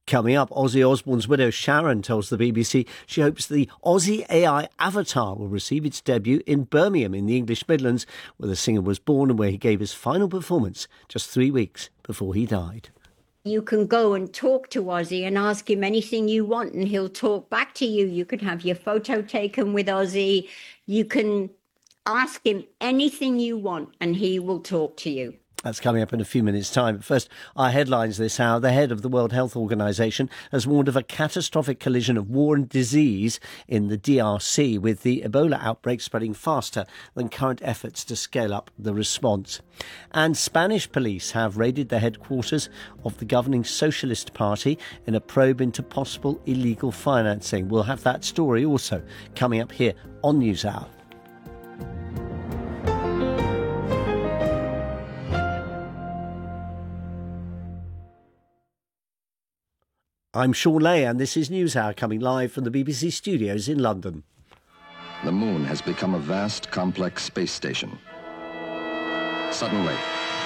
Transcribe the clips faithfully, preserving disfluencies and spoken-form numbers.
Coming up, Ozzy Osbourne's widow Sharon tells the B B C she hopes the Aussie A I avatar will receive its debut in Birmingham in the English Midlands, where the singer was born and where he gave his final performance just three weeks before he died. You can go and talk to Ozzy and ask him anything you want and he'll talk back to you. You can have your photo taken with Ozzy. You can ask him anything you want and he will talk to you. That's coming up in a few minutes' time. But first, our headlines this hour. The head of the World Health Organization has warned of a catastrophic collision of war and disease in the D R C, with the Ebola outbreak spreading faster than current efforts to scale up the response. And Spanish police have raided the headquarters of the governing Socialist Party in a probe into possible illegal financing. We'll have that story also coming up here on NewsHour. I'm Sean Lay and this is NewsHour, coming live from the B B C studios in London. The moon has become a vast, complex space station. Suddenly,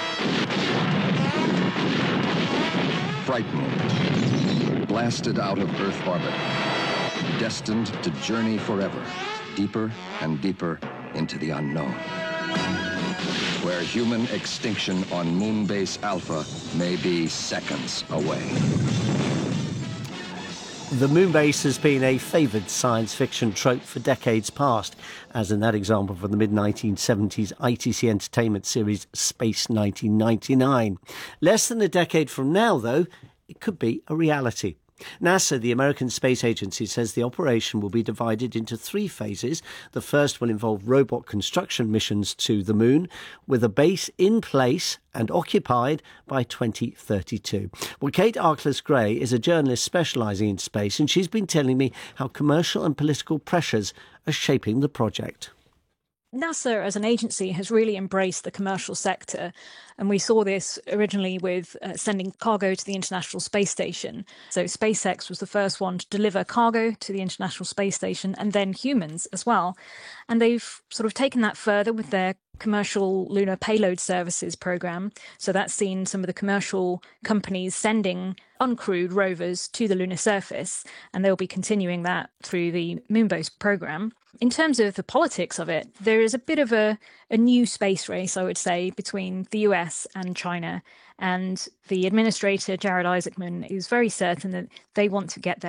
frightened, blasted out of Earth orbit, destined to journey forever, deeper and deeper into the unknown, where human extinction on Moonbase Alpha may be seconds away. The moon base has been a favoured science fiction trope for decades past, as in that example from the mid nineteen seventies I T C entertainment series Space nineteen ninety-nine. Less than a decade from now, though, it could be a reality. NASA, the American Space Agency, says the operation will be divided into three phases. The first will involve robot construction missions to the moon, with a base in place and occupied by twenty thirty-two. Well, Kate Arkless-Gray is a journalist specialising in space, and she's been telling me how commercial and political pressures are shaping the project. NASA as an agency has really embraced the commercial sector, and we saw this originally with uh, sending cargo to the International Space Station. So SpaceX was the first one to deliver cargo to the International Space Station, and then humans as well. And they've sort of taken that further with their commercial lunar payload services program. So that's seen some of the commercial companies sending uncrewed rovers to the lunar surface, and they'll be continuing that through the Moonbase program. In terms of the politics of it, there is a bit of a, a new space race, I would say, between the U S and China. And the administrator, Jared Isaacman, is very certain that they want to get their